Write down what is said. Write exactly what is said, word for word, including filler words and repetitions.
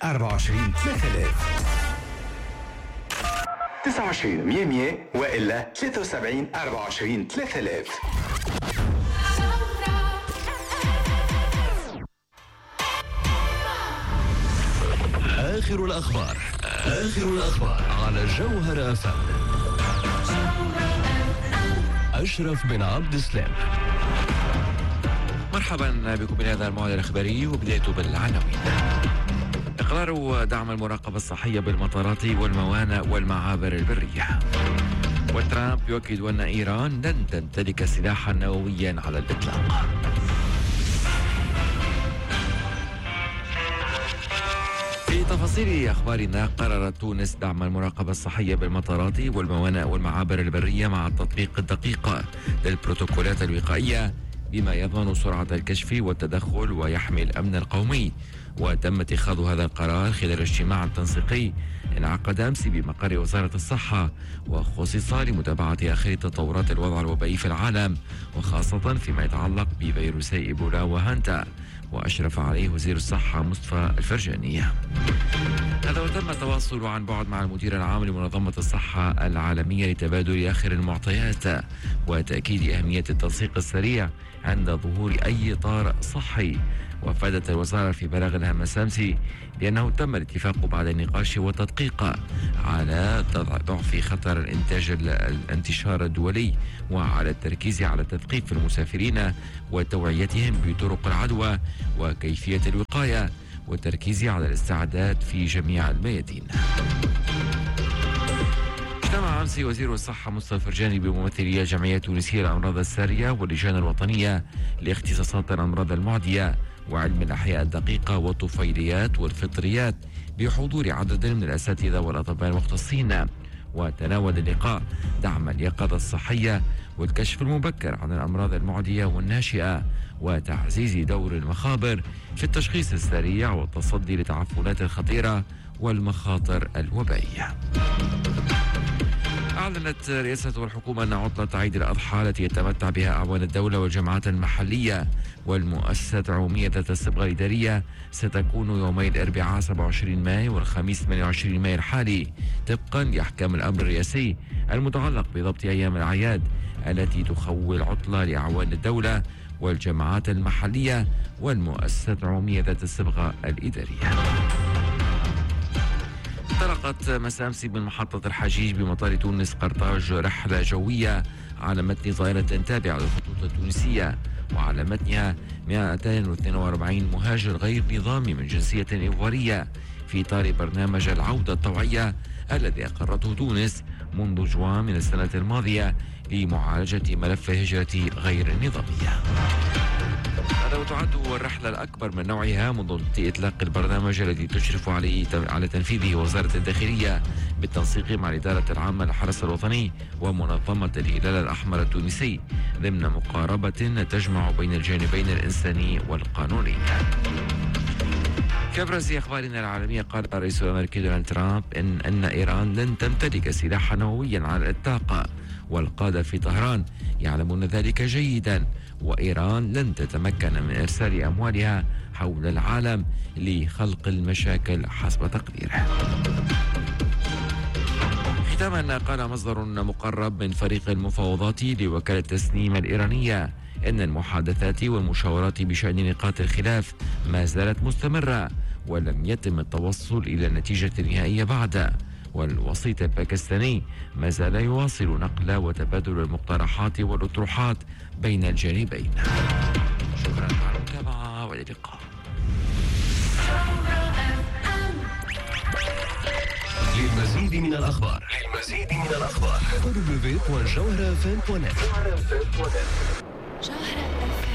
أربعة وعشرين ثلاثة آلاف. تسعة وعشرين مية مية وإلا ثلاثة وسبعين أربعة وعشرين ثلاثة آلاف. آخر الأخبار آخر الأخبار على جوهر أف أم. أشرف بن عبد السلام. مرحبا بكم بهذا الموعد الإخباري وبدايته بالعناوين. إقرار دعم المراقبة الصحية بالمطارات والموانئ والمعابر البرية. وترامب يؤكد أن إيران لن تمتلك سلاحا نوويا على الإطلاق. في تفاصيل أخبارنا، قررت تونس دعم المراقبة الصحية بالمطارات والموانئ والمعابر البرية مع التطبيق الدقيق للبروتوكولات الوقائية بما يضمن سرعة الكشف والتدخل ويحمي الأمن القومي. وتم اتخاذ هذا القرار خلال اجتماع تنسيقي انعقد أمس بمقر وزارة الصحة، وخصص لمتابعة آخر تطورات الوضع الوبائي في العالم، وخاصة فيما يتعلق بفيروسي إيبولا وهانتا. وأشرف عليه وزير الصحة مصطفى الفرجاني. هذا وتم التواصل عن بعد مع المدير العام لمنظمة الصحة العالمية لتبادل آخر المعطيات وتأكيد أهمية التنسيق السريع عند ظهور أي طارئ صحي. وافادت الوزارة في بلاغ لها مساء أمس بأنه تم الاتفاق بعد النقاش والتدقيق على ضعف خطر الانتاج الانتشار الدولي، وعلى التركيز على تثقيف المسافرين وتوعيتهم بطرق العدوى وكيفية الوقاية، والتركيز على الاستعداد في جميع الميادين. اجتمع أمس وزير الصحة مصطفى الفرجاني بممثلي الجمعية التونسية للأمراض السارية واللجان الوطنية لاختصاصات الأمراض المعدية وعلم الأحياء الدقيقة والطفيليات والفطريات بحضور عدد من الأساتذة والأطباء المختصين. وتناول اللقاء دعم اليقظة الصحية والكشف المبكر عن الأمراض المعدية والناشئة، وتعزيز دور المخابر في التشخيص السريع والتصدي للتعفنات الخطيرة والمخاطر الوبائية. أعلنت رئاسة الحكومة أن عطلة عيد الأضحى التي يتمتع بها أعوان الدولة والجماعات المحلية والمؤسسات العمومية ذات الصبغة الإدارية ستكون يومي الأربعاء سبعة وعشرين مايو والخميس ثمانية وعشرين مايو الحالي، طبقا لأحكام الأمر الرئاسي المتعلق بضبط أيام الأعياد التي تخول عطلة لأعوان الدولة والجماعات المحلية والمؤسسات العمومية ذات الصبغة الإدارية. انطلقت مساء أمس من محطة الحجيج بمطار تونس قرطاج رحلة جوية على متن طائرة تابعة للخطوط التونسية، وعلى متنها مئتين واثنين وأربعين مهاجر غير نظامي من جنسية إيفوارية في إطار برنامج العودة الطوعية الذي أقرته تونس منذ جوان من السنة الماضية لمعالجة ملف الهجرة غير النظامية. هذا وتعد الرحلة الأكبر من نوعها منذ إطلاق البرنامج الذي تشرف عليه على تنفيذه وزارة الداخلية بالتنسيق مع الإدارة العامة للحرس الوطني ومنظمة الهلال الأحمر التونسي ضمن مقاربة تجمع بين الجانبين الإنساني والقانوني. في أبرز أخبارنا العالمية، قال الرئيس الأمريكي دونالد ترامب إن أن إيران لن تمتلك سلاحا نوويا على الإطلاق، والقادة في طهران يعلمون ذلك جيدا، وإيران لن تتمكن من إرسال أموالها حول العالم لخلق المشاكل حسب تقديره. ختاما، قال مصدر مقرب من فريق المفاوضات لوكالة تسنيم الإيرانية إن المحادثات والمشاورات بشأن نقاط الخلاف ما زالت مستمرة ولم يتم التوصل إلى النتيجة النهائية بعد، والوسيط الباكستاني ما زال يواصل نقل وتبادل المقترحات والأطروحات بين الجانبين. شكرا على المتابعة وإلى اللقاء. للمزيد من الأخبار للمزيد من الأخبار دبليو دبليو دبليو دوت جوهر اف ام دوت نت.